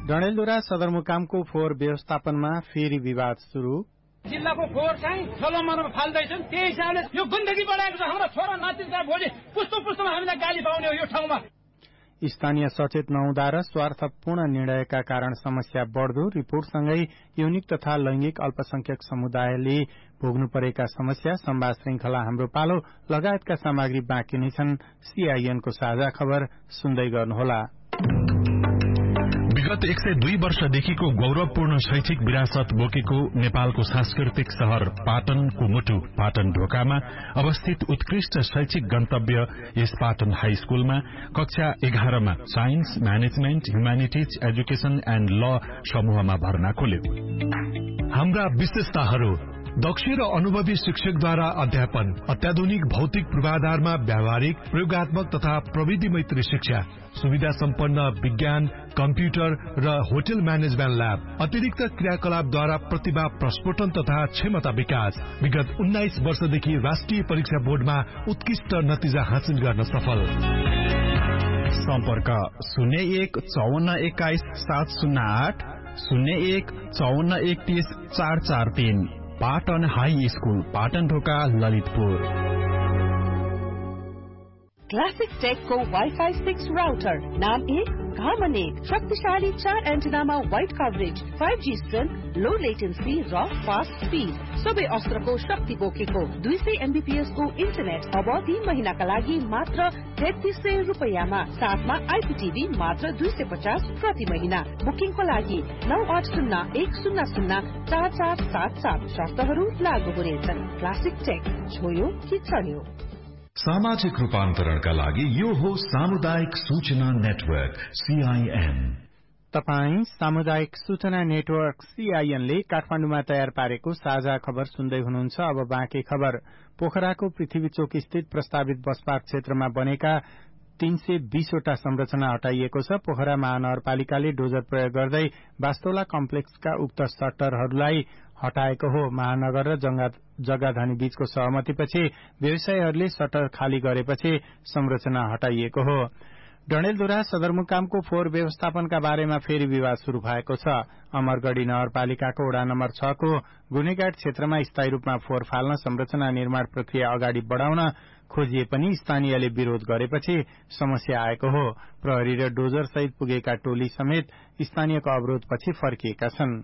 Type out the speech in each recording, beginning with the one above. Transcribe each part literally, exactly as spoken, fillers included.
डडेलधुरा सदरमुकामको फोहोर व्यवस्थापनमा फेरि विवाद सुरु। जिल्लाको फोहोर चाहिँ ठोलोमरमा फाल्दैछन्, त्यही हिसाबले यो गण्डकी बढाएको छ। हाम्रो छोरा नातिका भोलि पुस्तो पुस्तोमा हामीलाई गाली पाउने हो यो ठाउँमा। स्थानीय सचेत नहुँदा र स्वार्थपूर्ण निर्णयका कारण समस्या बढ़दो। रिपोर्टसँगै यौनिक तथा लैंगिक अल्पसंख्यक समुदायले भोग्नु परेका समस्या, संवाद श्रृंखला हाम्रो पालो लगायतका सामग्री बाँकी नै छन्। सीआईएनको साझा खबर सुन्दै गर्नुहोला। विगत एक सय दुई वर्षदेखिको गौरवपूर्ण शैक्षिक विरासत बोकेको नेपालको सांस्कृतिक शहर पाटनको मुटु पाटन ढोकामा अवस्थित उत्कृष्ट शैक्षिक गन्तव्य यस पाटन हाई स्कूलमा कक्षा एघारमा science, management, humanities, education and ल समूहमा भर्ना खोल्यो। हाम्रा विशेषताहरू: दक्ष र अनुभवी शिक्षकद्वारा अध्यापन, अत्याधुनिक भौतिक पूर्वाधारमा व्यावहारिक, प्रयोगात्मक तथा प्रविधि मैत्री शिक्षा, सुविधा सम्पन्न विज्ञान, कम्प्युटर र होटल म्यानेजमेन्ट ल्याब, अतिरिक्त क्रियाकलापद्वारा प्रतिभा प्रस्फोटन तथा क्षमता विकास। विगत उन्नाइस वर्षदेखि राष्ट्रिय परीक्षा बोर्डमा उत्कृष्ट नतिजा हासिल गर्न सफल। सम्पर्क शून्य एक चौवन्न एक्काइस सात शून्य आठ, शून्य एक चौवन्न एकतीस चार चार तीन। पाटन हाई स्कूल, पाटन ढोका, Lalitpur. Classic टेकको wifi six router, नाम एक घरमा एक, शक्तिशाली चार एन्टेनामा wide coverage, five G strength, लो लेटेन्सी र फास्ट स्पीड, सबै अस्त्रको शक्ति बोकेको दुई सय एमबीपीएस को इन्टरनेट अब तीन महिनाका लागि मात्र तेत्तीस सय रुपियाँमा, साथमा आइपीटीभी मात्र दुई सय पचास प्रति महिना। बुकिङको लागि नौ आठ शून्य एक शून्य शून्य चार चार सात सात। शर्तहरू लागू हुनेछन्। क्लासिक टेक, छोयो कि चल्यो। सामाजिक रूपान्तरणका लागि यो हो सामुदायिक सूचना नेटवर्क सीआईएन। तपाई सामुदायिक सूचना नेटवर्क सीआईएन ले काठमाडौँमा तयार पारेको साझा खबर सुन्दै हुनुहुन्छ। अब बाँकी खबर। पोखराको पृथ्वी चोक स्थित प्रस्तावित बस पार्क क्षेत्रमा बनेका तीन सय बीसवटा संरचना हटाइएको छ। पोखरा महानगरपालिकाले डोजर प्रयोग गर्दै वास्तोला कम्प्लेक्सका उक्त सट्टरहरूलाई हटाएको हो। महानगर र जग्गाधनी बीचको सहमतिपछि व्यवसायीहरूले सटर खाली गरेपछि संरचना हटाइएको हो। डडेलधुरा सदरमुकामको फोहोर व्यवस्थापनका बारेमा फेरि विवाद शुरू भएको छ। अमरगढ़ी नगरपालिकाको वडा नम्बर छ को गुनेघाट क्षेत्रमा स्थायी रूपमा फोहोर फाल्न संरचना निर्माण प्रक्रिया अगाडि बढ़ाउन खोजिए पनि स्थानीयले विरोध गरेपछि समस्या आएको हो। प्रहरी र डोजर सहित पुगेका टोली समेत स्थानीयको अवरोधपछि फर्किएका छन्।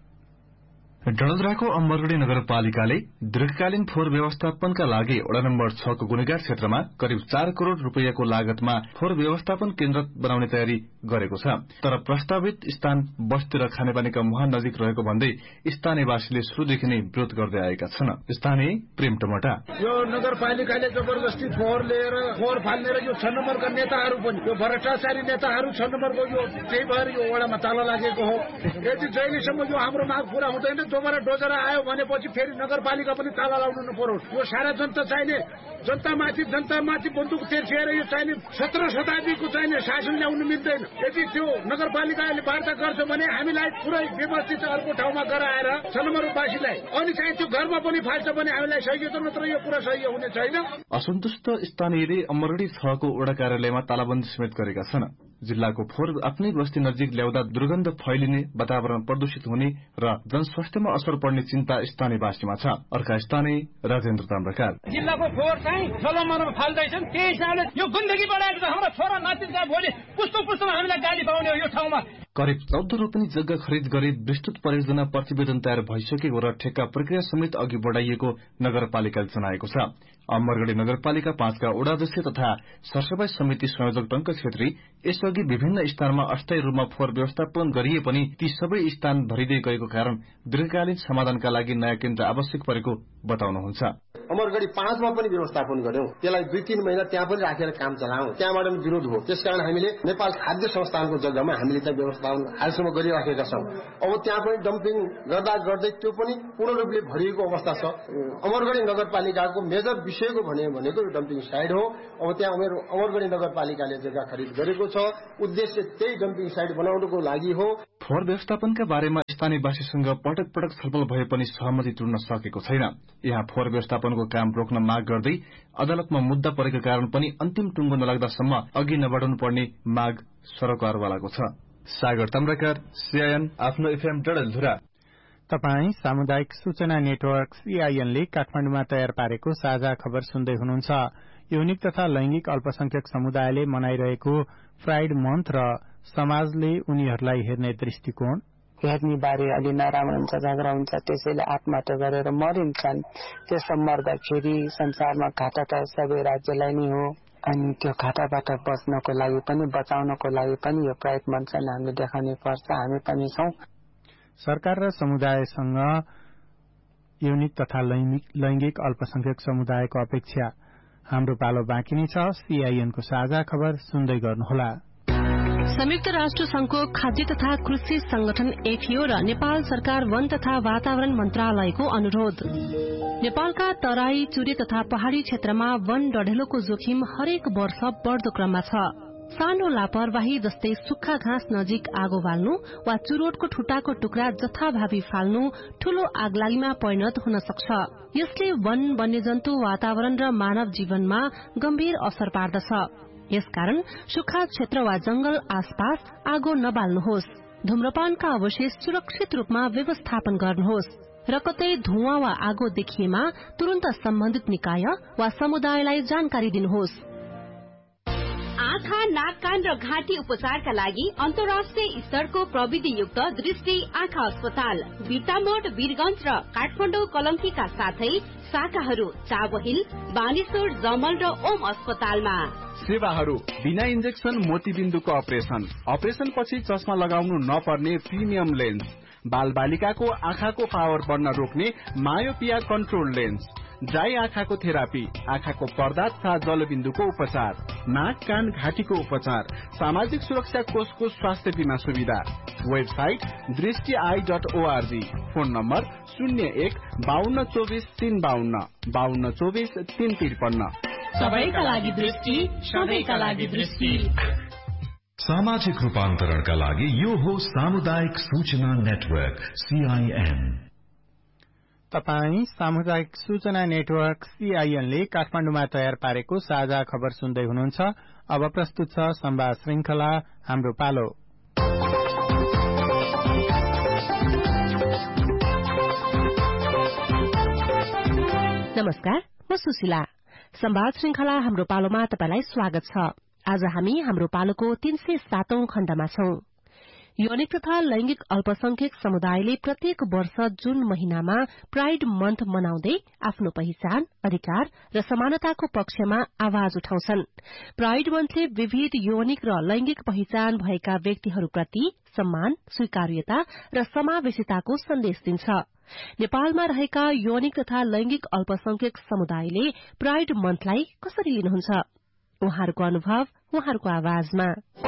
डडेलधुराको अमरगढ़ी नगरपालिकाले दीर्घकालीन फोहोर व्यवस्थापनका लागि वडा नम्बर छ को गुनेघाट क्षेत्रमा करिब चार करोड़ रूपियाँको लागतमा फोहोर व्यवस्थापन केन्द्र बनाउने तयारी गरेको छ। तर प्रस्तावित स्थान बस्ती र खानेपानीका मुहान नजिक रहेको भन्दै स्थानीयवासीले शुरूदेखि नै विरोध गर्दै आएका छन्। स्थानीय प्रेम टमटा: यो नगरपालिकाले जबरजस्ती फोहोर लिएर फोहोर फाल्ने र यो छ नम्बरका नेताहरू पनि यो भ्रष्टाचारी नेताहरू छ नम्बरको यो त्यही भएर यो वडामा ताला लागेको हो। यदि जहिलेसम्म यो हाम्रो माग पूरा हुँदैन, दोबारा डोजर आयो भनेपछि फेरि नगरपालिका पनि ताला लाउनु नपरोस्। यो सारा जनता चाहिने जनतामाथि जनतामाथि बन्दुक तेर्सिएर यो चाहिने सत्र शताब्दीको चाहिने शासन ल्याउनु मिल्दैन। यदि त्यो नगरपालिकाले वार्ता गर्छ भने हामीलाई पुरै व्यवस्थित अर्को ठाउँमा गराएर छ नम्बरवासीलाई अनि चाहिँ त्यो घरमा पनि फाल्छ भने हामीलाई सहयोग, नत्र यो कुरा सही हुने छैन। असन्तुष्ट स्थानीयले अमरगढ़ी छ को वडा कार्यालयमा तालाबन्दी समेत गरेका छन्। जिल्लाको फोहोर आफ्नै बस्ती नजिक ल्याउँदा दुर्गन्ध फैलिने, वातावरण प्रदूषित हुने र जनस्वास्थ्यमा असर पर्ने चिन्ता स्थानीयवासीमा छ। अर्का स्थानीय राजेन्द्र ताम्राकार: जिल्लाको फोहोर चाहिँ ठोलोमरमा फाल्दैछन्, त्यही हिसाबले यो गण्डकी बढाएको छ। हाम्रो छोरा नातिका भोलि पुस्तो पुस्तोमा हामीलाई गाली पाउने हो यो ठाउँमा। करिब चौध रोपनी जग्गा खरिद गरी विस्तृत परियोजना प्रतिवेदन तयार भइसकेको र ठेक्का प्रक्रिया समेत अघि बढ़ाइएको नगरपालिकाले जनाएको छ। अमरगढ़ी नगरपालिका पाँचका वडाध्यक्ष तथा सरसफाई समिति संयोजक टंक छेत्री यसअघि विभिन्न स्थानमा अस्थायी रूपमा फोहोर व्यवस्थापन गरिए पनि ती सबै स्थान भरिँदै गएको कारण दीर्घकालीन समाधानका लागि नयाँ केन्द्र आवश्यक परेको बताउनुहुन्छ। अमरगढ़ी पाँचमा पनि व्यवस्थापन गर्यौं, त्यसलाई दुई तीन महिना त्यहाँ पनि राखेर काम चलायौं, त्यहाँबाट पनि विरोध हो। त्यसकारण हामीले नेपाल खाद्य संस्थानको जग्गामा हामीले त्यहाँ व्यवस्थापन हालसम्म गरिराखेका छौं। अब त्यहाँ पनि डम्पिङ गर्दा गर्दै त्यो पनि पूर्ण रूपले भरिएको अवस्था छ। अमरगढ़ी नगरपालिकाको मेजर विषयको भनेको यो डम्पिङ साइड हो। अब त्यहाँ अमरगढ़ी नगरपालिकाले जग्गा खरिद गरेको छ, उद्देश्य त्यही डम्पिङ साइड बनाउनको लागि हो। फोहोर व्यवस्थापनका बारेमा स्थानीयवासीसँग पटक पटक छलफल भए पनि सहमति टुट्न सकेको छैन। यहाँ फोहोर व्यवस्थापनको काम रोक्न माग गर्दै अदालतमा मुद्दा परेको कारण पनि अन्तिम टुङ्गो नलाग्दासम्म अघि नबढाउनु पर्ने माग सरकारवालाको छ। सागर ताम्राकार, सीआईएन आफ्नो एफएम डडेलधुरा। तपाई सामुदायिक सूचना नेटवर्क सीआईएनले काठमाडौँमा तयार पारेको साझा खबर सुन्दै हुनुहुन्छ। यौनिक तथा लैंगिक अल्पसंख्यक समुदायले मनाइरहेको प्राइड मन्थ र समाजले उनीहरूलाई हेर्ने दृष्टिकोण। हेर्ने बारे अलि नराम्रो हुन्छ, झगडा हुन्छ, त्यसैले आत्महत्या गरेर मरिन्छन्। त्यसो मर्दाखेरि संसारमा घाटा त सबै राज्यलाई नै हो। अनि त्यो घाटाबाट बच्नको लागि पनि बचाउनको लागि पनि यो प्राइड मन्थ चाहिँ हामीले देखाउनै पर्छ। हामी पनि छौं। सरकार र समुदायसँग यौनिक तथा लैंगिक अल्पसंख्यक समुदायको अपेक्षा। हाम्रो पालो बाँकी नै छ। सीआईएनको साझा खबर सुन्दै गर्नुहोला। संयुक्त राष्ट्र संघको खाद्य तथा कृषि संगठन एफएओ र नेपाल सरकार वन तथा वातावरण मन्त्रालयको अनुरोध। नेपालका तराई, चुरे तथा पहाड़ी क्षेत्रमा वन डढेलोको जोखिम हरेक वर्ष बढ़दो क्रममा छ। सानो लापरवाही जस्तै सुक्खा घाँस नजिक आगो बाल्नु वा चुरोटको ठुटाको टुक्रा जथाभावी फाल्नु ठूलो आगलागीमा परिणत हुन सक्छ। यसले वन, वन्यजन्तु, वातावरण र मानव जीवनमा गम्भीर असर पार्दछ। यसकारण सुक्खा क्षेत्र वा जंगल आसपास आगो नबाल्नुहोस्। धूम्रपानका अवशेष सुरक्षित रूपमा व्यवस्थापन गर्नुहोस् र कतै धुवाँ वा आगो देखिएमा तुरन्त सम्बन्धित निकाय वा समुदायलाई जानकारी दिनुहोस्। आँखा, नाक, कान र घाँटी उपचारका लागि अन्तर्राष्ट्रिय स्तरको प्रविधियुक्त दृष्टि आँखा अस्पताल बिर्तामोड, वीरगंज र काठमाडौँ कलंकीका साथै शाखाहरू चाबहिल, बानेश्वर, जमल र ओम अस्पतालमा। सेवाहरू बिना इन्जेक्सन मोतीबिन्दुको अपरेशन, अपरेशन पछि चस्मा लगाउनु नपर्ने प्रिमियम लेन्स, बाल बालिकाको आँखाको पावर बढ्न रोक्ने मायोपिया कन्ट्रोल लेन्स, ड्राई आँखाको थेरापी, आँखाको पर्दा तथा जलबिन्दुको उपचार, नाक, कान, घाँटीको उपचार, सामाजिक सुरक्षा कोषको स्वास्थ्य बीमा सुविधा। वेबसाइट दृष्टि I dot ORG. Phone number शून्य एक बाहन्न चौबिस तीन बाहन्न बाहन्न चौबिस तीन त्रिपन्न। सबैका लागि दृष्टि, सबैका लागि दृष्टि। सामाजिक रूपान्तरणका लागि यो हो सामुदायिक सूचना नेटवर्क सीआईएन। तपाई सामुदायिक सूचना नेटवर्क सीआईएनले काठमाडौँमा तयार पारेको साझा खबर सुन्दै हुनुहुन्छ। अब प्रस्तुत छ संवाद श्रृंखला हाम्रो पालो। नमस्कार, म सुशीला। संवाद श्रृंखला हाम्रो पालोमा तपाईलाई स्वागत छ। आज हामी हाम्रो पालोको तीन सय सातौं खण्डमा छौं। यौनिक तथा लैंगिक अल्पसंख्यक समुदायले प्रत्येक वर्ष जून महिनामा प्राइड मन्थ मनाउँदै आफ्नो पहिचान, अधिकार र समानताको पक्षमा आवाज उठाउँछन्। प्राइड मन्थले विविध यौनिक र लैंगिक पहिचान भएका व्यक्तिहरूप्रति सम्मान, स्वीकार्यता र समावेशिताको सन्देश दिन्छ। नेपालमा रहेका यौनिक तथा लैंगिक अल्पसंख्यक समुदायले प्राइड मन्थलाई कसरी लिनुहुन्छ? उहाँहरूको अनुभव, उहाँहरूको आवाजमा।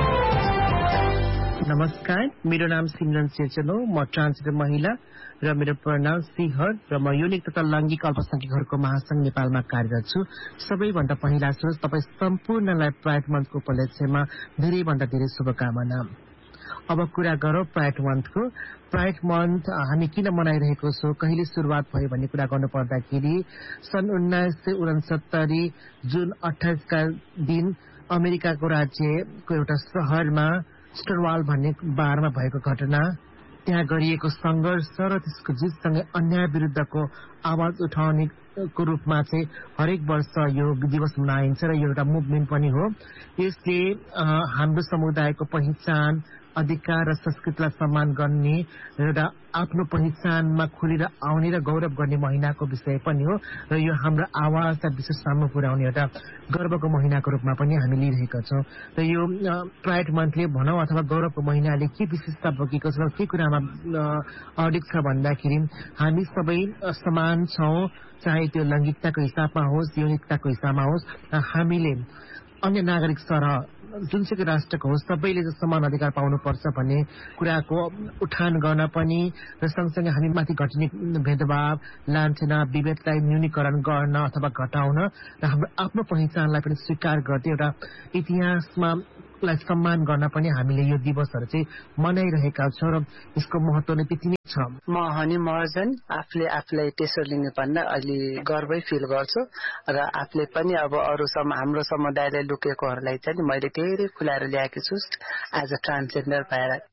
नमस्कार, मेरो नाम सिमरन सेचन हो। म ट्रान्सजेन्डर महिला र मेरो प्रनाम सिंहर र म यौनिक तथा लैंगिक अल्पसंख्यकहरूको महासंघ नेपालमा कार्यरत छु। सबैभन्दा पहिला सुरु तपाईँ सम्पूर्णलाई प्राइड मन्थको उपलक्ष्यमा धेरैभन्दा धेरै शुभकामना। अब कुरा गरौं प्राइड मन्थको। प्राइड मन्थ हामी किन मनाइरहेको छौं, कहिले शुरूआत भयो भन्ने कुरा गर्नु पर्दाखेरि सन् उन्नाइस सय उनसत्तरी जुन अठाइसका दिन अमेरिकाको राज्यको एउटा शहरमा स्टोनवाल भन्ने बारमा भएको घटना, त्यहाँ गरिएको संघर्ष र त्यसको जितसँगै अन्याय विरुद्धको आवाज उठाउनेको रूपमा चाहिँ हरेक वर्ष यो दिवस मनाइन्छ र यो एउटा मुभमेन्ट पनि हो। यसले हाम्रो समुदायको पहिचान, अधिकार र संस्कृतिलाई सम्मान गर्ने एउटा आफ्नो पहिचानमा खुलेर आउने र गौरव गर्ने महिनाको विषय पनि हो र यो हाम्रो आवाजलाई विश्व सामु पुर्याउने एउटा गर्वको महिनाको रूपमा पनि हामी लिइरहेका छौं। र यो प्राइड मन्थले भनौं अथवा गौरवको महिनाले के विशेषता बोकेको छ र के कुरामा अडिक छ भन्दाखेरि हामी सबै समान छौं, चाहे त्यो लैंगिकताको हिसाबमा होस्, यौनिकताको हिसाबमा होस्। हामीले अन्य नागरिक सरह जुनसुकै राष्ट्रको होस् सबैले समान अधिकार पाउनुपर्छ भन्ने कुराको उठान गर्न पनि र सँगसँगै हामी माथि घटिने भेदभाव, लान्छना, विभेदलाई न्यूनीकरण गर्न अथवा घटाउन र हाम्रो आफ्नो पहिचानलाई पनि स्वीकार गर्दै एउटा इतिहासमा लाई सम्मान गर्न पनि हामीले यो दिवसहरू चाहिँ मनाइरहेका छौं र यसको महत्व नै त्यति नै छ। म हनी महर्जन आफूले आफूलाई तेस्रो लिङ्ग भन्दा अलि गर्वै फिल गर्छु र आफूले पनि अब अरू हाम्रो समुदायले लुकेकोहरूलाई चाहिँ मैले धेरै खुलाएर ल्याएको छु एज अ ट्रान्सजेन्डर भएर।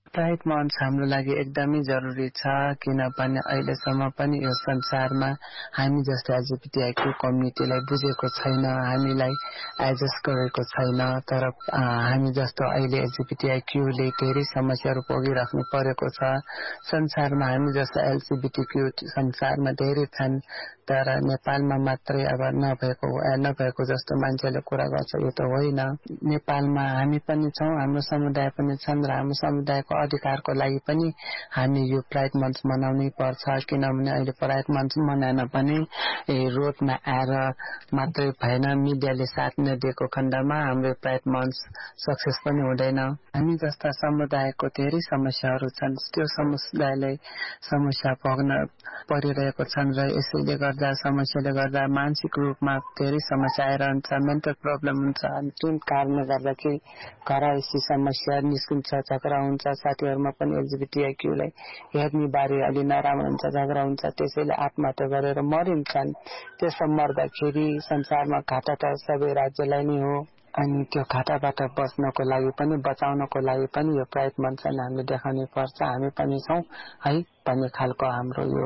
प्राइड मन्थ हाम्रो लागि एकदमै जरुरी छ, किनभने अहिलेसम्म पनि यो संसारमा हामी जस्तो एलजीबीटीआईक्यू कम्युनिटीलाई बुझेको छैन, हामीलाई एडजस्ट गरेको छैन। तर हामी जस्तो अहिले एलजीबीटीआईक्यूले धेरै समस्याहरू भोगिराख्नु परेको छ। संसारमा हामी जस्तो एलजीबीटीक्यू संसारमा धेरै छन्, तर नेपालमा मात्रै अब नभएको नभएको जस्तो मान्छेले कुरा गर्छ, यो त होइन। नेपालमा हामी पनि छौँ, हाम्रो समुदाय पनि छन् र हाम्रो समुदायको अधिकारको लागि पनि हामी यो प्राइड मन्थ मनाउनै पर्छ। किनभने अहिले प्राइड मन्थ मनाएन भने रोडमा आएर मात्रै भएन, मिडियाले साथ नदिएको खण्डमा हाम्रो प्राइड मन्थ सक्सेस पनि हुँदैन। हामी जस्ता समुदायको धेरै समस्याहरू छन्, त्यो समुदायलाई समस्या भोग्न परिरहेको छन् र यसैले गर्दा समस्याले गर्दा मानसिक रूपमा धेरै समस्या आइरहन्छ, मेन्टल प्रब्लम हुन्छ। अनि जुन कारणले गर्दा चाहिँ घरैसी समस्या निस्किन्छ, झगडा हुन्छ, साथीहरूमा पनि एलजीबीटीआईक्यूलाई हेर्ने बारे अलि नराम्रो हुन्छ, झगडा हुन्छ, त्यसैले आत्महत्या गरेर मरिन्छन्। त्यसो मर्दाखेरि संसारमा घाटा त सबै राज्यलाई नै हो। अनि त्यो घाटाबाट बच्नको लागि पनि बचाउनको लागि पनि यो प्राइड मन्थ चाहिँ हामीले देखाउनै पर्छ। हामी पनि छौँ है भन्ने खालको हाम्रो यो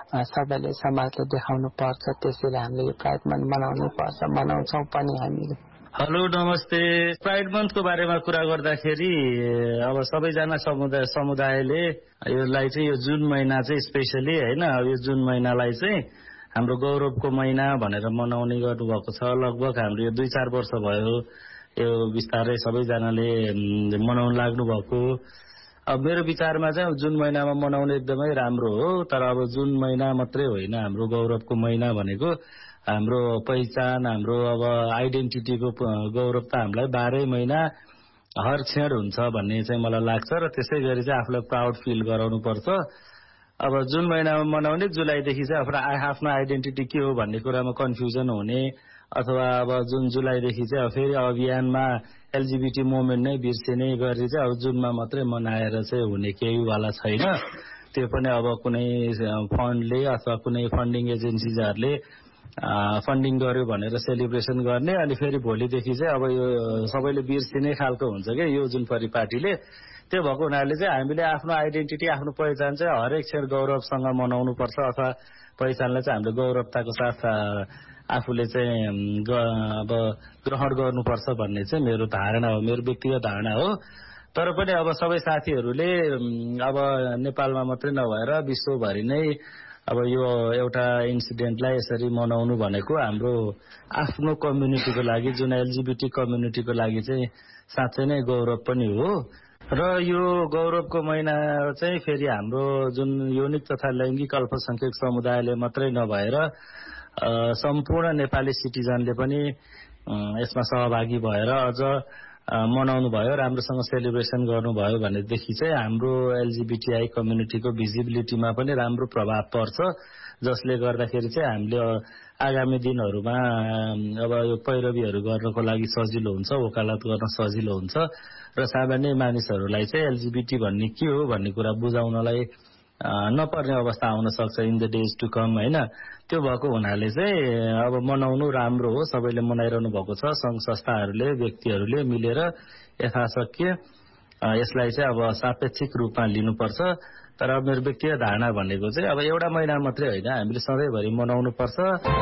सबैले समाजले देखाउनु पर्छ। त्यसैले हामीले यो प्राइड मन्थ मनाउनै पर्छ, मनाउँछौँ पनि हामीले। हेलो नमस्ते। प्राइड मन्थको बारेमा कुरा गर्दाखेरि अब सबैजना समुदाय समुदायले यसलाई चाहिँ यो जुन महिना चाहिँ स्पेसली होइन, यो जुन महिनालाई चाहिँ हाम्रो गौरवको महिना भनेर मनाउने गर्नुभएको छ। लगभग हाम्रो यो दुई चार वर्ष भयो यो बिस्तारै सबैजनाले मनाउन लाग्नु भएको। अब मेरो विचारमा चाहिँ जुन महिनामा मनाउने एकदमै राम्रो हो, तर अब जुन महिना मात्रै होइन, हाम्रो गौरवको महिना भनेको हाम्रो पहिचान, हाम्रो अब आइडेन्टिटीको गौरव त हामीलाई बाह्रै महिना हर क्षण हुन्छ भन्ने चाहिँ मलाई लाग्छ र त्यसै गरी चाहिँ आफूलाई प्राउड फिल गराउनु पर्छ। अब जुन महिनामा मनाउने जुलाईदेखि चाहिँ आफ्नो आफ्नो आइडेन्टिटी के हो भन्ने कुरामा कन्फ्युजन हुने, अथवा अब जुन जुलाईदेखि चाहिँ अब फेरि अभियानमा एलजीबीटी मुभमेन्ट नै बिर्सिने गरी चाहिँ अब जुनमा मात्रै मनाएर चाहिँ हुने केही वाला छैन। त्यो पनि अब कुनै फन्डले अथवा कुनै फन्डिङ एजेन्सिजहरूले फन्डिङ गर्यो भनेर सेलिब्रेसन गर्ने, अनि फेरि भोलिदेखि चाहिँ अब यो सबैले बिर्सिने खालको हुन्छ क्या यो जुन परिपाटीले। त्यो भएको हुनाले चाहिँ हामीले आफ्नो आइडेन्टिटी, आफ्नो पहिचान चाहिँ हरेक क्षण गौरवसँग मनाउनु पर्छ, अथवा पहिचानलाई चाहिँ हामीले गौरवताको साथ आफूले चाहिँ अब ग्रहण गर्नुपर्छ भन्ने चाहिँ मेरो धारणा हो, मेरो व्यक्तिगत धारणा हो। तर पनि अब सबै साथीहरूले अब नेपालमा मात्रै नभएर विश्वभरि नै अब यो एउटा इन्सिडेन्टलाई यसरी मनाउनु भनेको हाम्रो आफ्नो कम्युनिटीको लागि, जुन एलजीबीटी कम्युनिटीको लागि चाहिँ साँच्चै नै गौरव पनि हो। र यो गौरवको महिना चाहिँ फेरि हाम्रो जुन यौनिक तथा लैङ्गिक अल्पसंख्यक समुदायले मात्रै नभएर सम्पूर्ण नेपाली सिटिजनले पनि यसमा सहभागी भएर अझ मनाउनु भयो, राम्रोसँग सेलिब्रेसन गर्नुभयो भनेदेखि चाहिँ हाम्रो एलजीबीटीआई कम्युनिटीको भिजिबिलिटीमा पनि राम्रो प्रभाव पर्छ, जसले गर्दाखेरि चाहिँ हामीले आगामी दिनहरूमा अब यो पैरवीहरू गर्नको लागि सजिलो हुन्छ, वकालत गर्न सजिलो हुन्छ र सामान्य मानिसहरूलाई चाहिँ एलजीबीटी भन्ने के हो भन्ने कुरा बुझाउनलाई नपर्ने अवस्था आउन सक्छ in the days to come होइन। त्यो भएको हुनाले चाहिँ अब मनाउनु राम्रो हो, सबैले मनाइरहनु भएको छ। सङ्घ संस्थाहरूले, व्यक्तिहरूले मिलेर यथाशक्य यसलाई चाहिँ अब सापेक्षिक रूपमा लिनुपर्छ। तर मेरो व्यक्तिगत धारणा भनेको चाहिँ अब एउटा महिना मात्रै होइन, हामीले सधैँभरि मनाउनु पर्छ।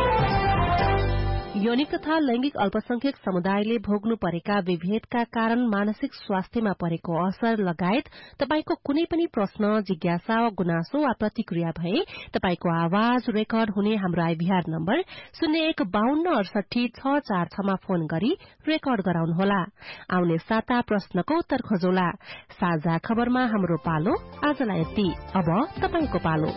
यौनिक तथा लैंगिक अल्पसंख्यक समुदायले भोग्नु परेका विभेदका कारण मानसिक स्वास्थ्यमा परेको असर लगायत तपाईको कुनै पनि प्रश्न, जिज्ञासा, गुनासो वा प्रतिक्रिया भए तपाईको आवाज रेकर्ड हुने हाम्रो आइभीआर नम्बर शून्य एक बाहन्न अडसठी छ चार छमा फोन गरी रेकर्ड गराउनुहोला। आउने साता प्रश्नको उत्तर खोजौला। साझा खबरमा हाम्रो पालो आजलाई यति। अब तपाईको पालो।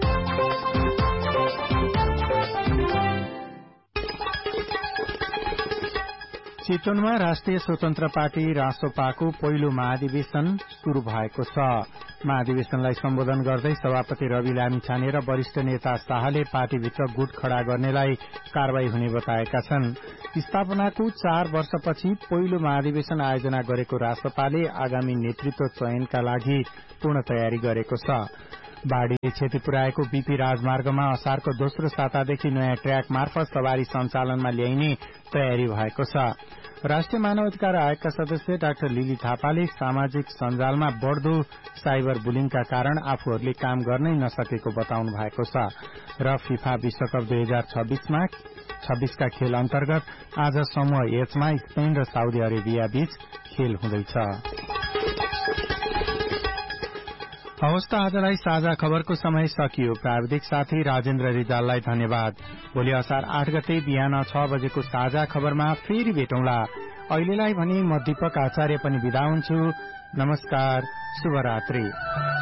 चितवनमा राष्ट्रिय स्वतन्त्र पार्टी रासोपाको पहिलो महाधिवेशन शुरू भएको छ। महाधिवेशनलाई सम्बोधन गर्दै सभापति रवि लामिछाने र वरिष्ठ नेता शाहले पार्टीभित्र गुट खड़ा गर्नेलाई कारवाही हुने बताएका छन्। स्थापनाको चार वर्षपछि पहिलो महाधिवेशन आयोजना गरेको रासोपाले आगामी नेतृत्व चयनका लागि पूर्ण तयारी गरेको छ। बाढ़ीले क्षति पुर्याएको बीपी राजमार्गमा असारको दोस्रो सातादेखि नयाँ ट्र्याक मार्फत सवारी सञ्चालनमा ल्याइने तयारी भएको छ। राष्ट्रिय मानव अधिकार आयोगका सदस्य डाक्टर लिली थापाले सामाजिक सञ्जालमा बढ़दो साइबर बुलिङका कारण आफूहरूले काम गर्नै नसकेको बताउनु भएको छ र फिफा विश्वकप दुई हजार छब्बीसमा छब्बीसका खेल अन्तर्गत आज समूह एचमा स्पेन र साउदी अरेबिया बीच खेल हुँदैछ। हवस् त आजलाई साझा खबरको समय सकियो। प्राविधिक साथी राजेन्द्र रिजाललाई धन्यवाद। भोलि असार आठ गते बिहान छ बजेको साझा खबरमा फेरि भेटौँला। अहिलेलाई भने म दीपक आचार्य पनि बिदा हुन्छु। नमस्कार, शुभरात्री।